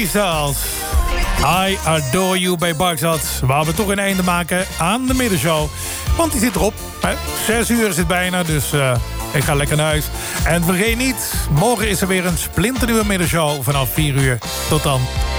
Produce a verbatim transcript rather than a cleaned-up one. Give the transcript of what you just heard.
Styles. I Adore You bij Baghdad. Waar we toch een einde maken aan de middenshow. Want die zit erop. Hè? Zes uur is het bijna, dus uh, ik ga lekker naar huis. En vergeet niet, morgen is er weer een splinternieuwe middenshow vanaf vier uur. Tot dan.